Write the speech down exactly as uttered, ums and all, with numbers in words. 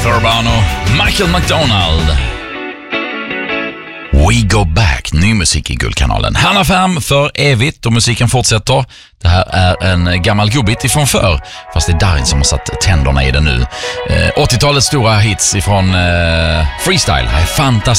Urbano, Michael McDonald. We Go Back, ny musik i Guldkanalen. Hanna fem för evigt och musiken fortsätter. Det här är en gammal gubbit ifrån förr, fast det är Darin som har satt tänderna i den nu. Eh, åttiotalets stora hits ifrån eh, freestyle, här är Fantasy.